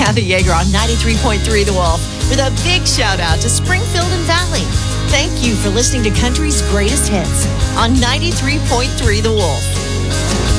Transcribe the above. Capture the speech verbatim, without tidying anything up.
Kathy Yeager on ninety-three point three The Wolf with a big shout out to Springfield and Valley. Thank you for listening to Country's Greatest Hits on ninety-three point three The Wolf.